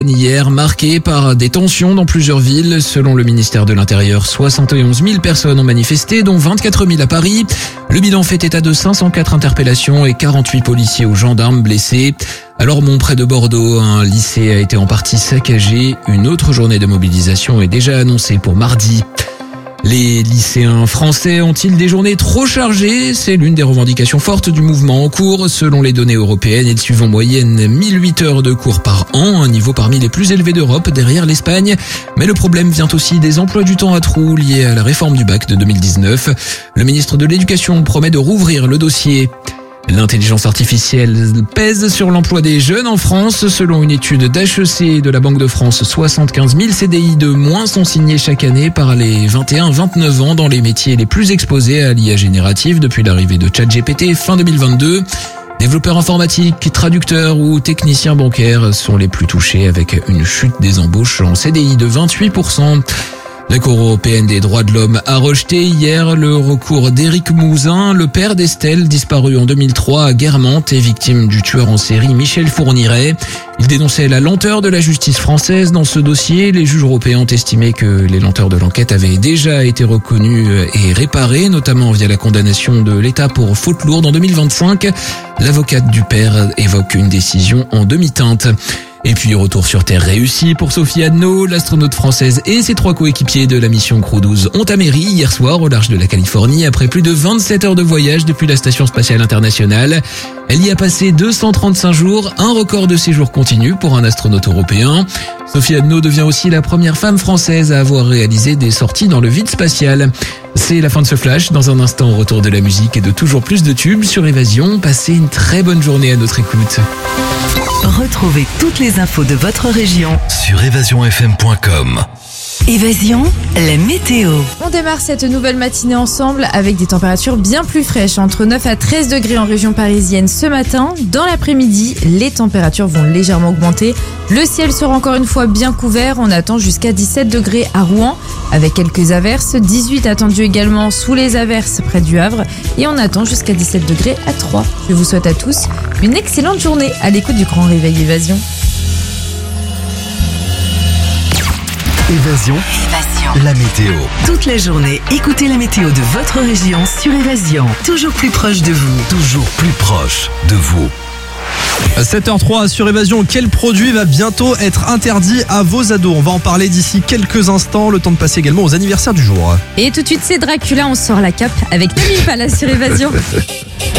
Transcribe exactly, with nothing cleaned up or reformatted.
Hier, marqué par des tensions dans plusieurs villes. Selon le ministère de l'Intérieur, soixante et onze mille personnes ont manifesté, dont vingt-quatre mille à Paris. Le bilan fait état de cinq cent quatre interpellations et quarante-huit policiers ou gendarmes blessés. À Lormont, près de Bordeaux, un lycée a été en partie saccagé. Une autre journée de mobilisation est déjà annoncée pour mardi. Les lycéens français ont-ils des journées trop chargées? C'est l'une des revendications fortes du mouvement en cours. Selon les données européennes, ils suivent en moyenne mille huit heures de cours par an, un niveau parmi les plus élevés d'Europe, derrière l'Espagne. Mais le problème vient aussi des emplois du temps à trous liés à la réforme du bac de deux mille dix-neuf. Le ministre de l'Éducation promet de rouvrir le dossier. L'intelligence artificielle pèse sur l'emploi des jeunes en France. Selon une étude d'H E C et de la Banque de France, soixante-quinze mille C D I de moins sont signés chaque année par les vingt et un à vingt-neuf ans dans les métiers les plus exposés à l'I A générative depuis l'arrivée de ChatGPT fin deux mille vingt-deux. Développeurs informatiques, traducteurs ou techniciens bancaires sont les plus touchés avec une chute des embauches en C D I de vingt-huit pour cent. La Cour européenne des droits de l'homme a rejeté hier le recours d'Éric Mouzin, le père d'Estelle, disparu en deux mille trois à Guermantes et victime du tueur en série Michel Fourniret. Il dénonçait la lenteur de la justice française dans ce dossier. Les juges européens ont estimé que les lenteurs de l'enquête avaient déjà été reconnues et réparées, notamment via la condamnation de l'État pour faute lourde en deux mille vingt-cinq. L'avocate du père évoque une décision en demi-teinte. Et puis retour sur Terre réussi pour Sophie Adno, l'astronaute française et ses trois coéquipiers de la mission Crew douze ont atterri hier soir au large de la Californie après plus de vingt-sept heures de voyage depuis la Station spatiale internationale. Elle y a passé deux cent trente-cinq jours, un record de séjour continu pour un astronaute européen. Sophie Adno devient aussi la première femme française à avoir réalisé des sorties dans le vide spatial. C'est la fin de ce flash. Dans un instant, retour de la musique et de toujours plus de tubes sur Évasion. Passez une très bonne journée à notre écoute. Retrouvez toutes les infos de votre région sur évasion f m point com. Évasion, la météo. On démarre cette nouvelle matinée ensemble avec des températures bien plus fraîches, entre neuf à treize degrés en région parisienne ce matin. Dans l'après-midi, les températures vont légèrement augmenter. Le ciel sera encore une fois bien couvert. On attend jusqu'à dix-sept degrés à Rouen avec quelques averses. dix-huit attendus également sous les averses près du Havre. Et on attend jusqu'à dix-sept degrés à Troyes. Je vous souhaite à tous une excellente journée à l'écoute du Grand Réveil Évasion. Évasion, Évasion, la météo. toute la journée, écoutez la météo de votre région sur Évasion. Toujours plus proche de vous. Toujours plus proche de vous. sept heures trois sur Évasion, quel produit va bientôt être interdit à vos ados? On va en parler d'ici quelques instants, le temps de passer également aux anniversaires du jour. Et tout de suite, c'est Dracula, on sort la cape avec Demi Palace sur Évasion.